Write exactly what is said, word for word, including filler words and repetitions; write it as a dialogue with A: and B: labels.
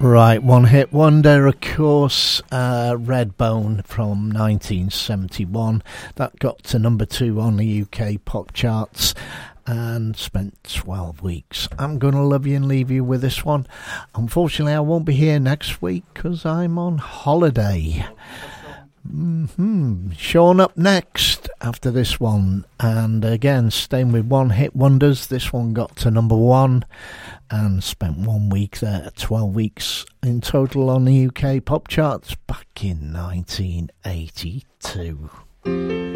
A: Right, one hit wonder, of course, uh, Redbone from nineteen seventy-one. That got to number two on the U K pop charts and spent twelve weeks. I'm going to love you and leave you with this one. Unfortunately, I won't be here next week because I'm on holiday. Mm-hmm. Sean up next after this one. And again, staying with one hit wonders, this one got to number one and spent one week there, twelve weeks in total on the U K pop charts back in nineteen eighty-two.